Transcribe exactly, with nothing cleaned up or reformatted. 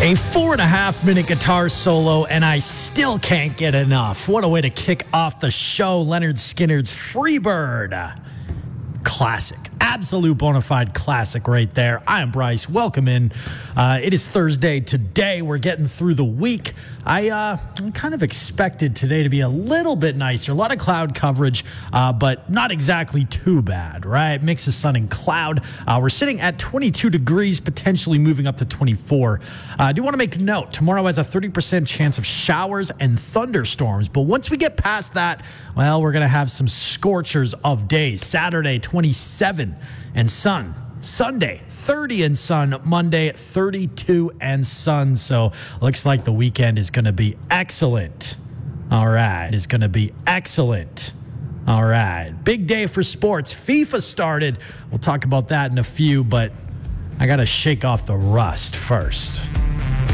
A four and a half minute guitar solo, and I still can't get enough. What a way to kick off the show. Lynyrd Skynyrd's Freebird. Classic. Absolute bona fide classic right there. I am Bryce. Welcome in. Uh, it is Thursday today. We're getting through the week. I uh, kind of expected today to be a little bit nicer. A lot of cloud coverage, uh, but not exactly too bad, right? Mix of sun and cloud. Uh, we're sitting at twenty-two degrees, potentially moving up to twenty-four. Uh, I do want to make note, tomorrow has a thirty percent chance of showers and thunderstorms, but once we get past that, well, we're going to have some scorchers of days. Saturday, twenty-seven and sun. Sunday, thirty and sun. Monday, thirty-two and sun. So looks like the weekend is going to be excellent. All right. It's going to be excellent. All right. Big day for sports. FIFA started. We'll talk about that in a few, but I got to shake off the rust first.